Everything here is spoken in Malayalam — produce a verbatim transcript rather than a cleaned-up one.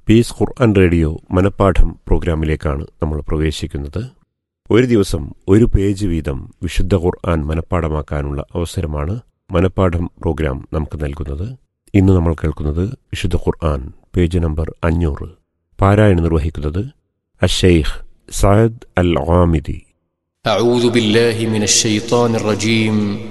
പീസ് ഖുർആൻ റേഡിയോ മനപ്പാഠം പ്രോഗ്രാമിലേക്കാണ് നമ്മൾ പ്രവേശിക്കുന്നത്. ഒരു ദിവസം ഒരു പേജ് വീതം വിശുദ്ധ ഖുർആൻ മനപ്പാഠമാക്കാനുള്ള അവസരമാണ് മനപ്പാഠം പ്രോഗ്രാം നമുക്ക് നൽകുന്നത്. ഇന്ന് നമ്മൾ കേൾക്കുന്നത് വിശുദ്ധ ഖുർആൻ പേജ് നമ്പർ അഞ്ഞൂറ്. പാരായണം നിർവഹിക്കുന്നത് അശ്ശൈഖ് സഅദ് അൽ ആമിദി. അഊദു ബില്ലാഹി മിനശ് ശൈത്വാനിർ റജീം.